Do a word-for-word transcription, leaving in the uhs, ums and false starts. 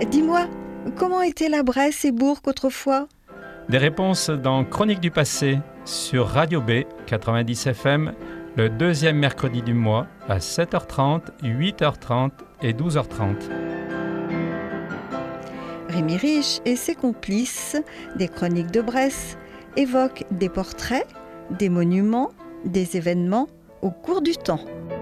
Dis-moi, comment était la Bresse et Bourg autrefois ? Des réponses dans Chronique du passé sur Radio B quatre-vingt-dix F M le deuxième mercredi du mois à sept heures trente, huit heures trente et douze heures trente. Rémi Riche et ses complices des Chroniques de Bresse évoquent des portraits, des monuments, des événements au cours du temps.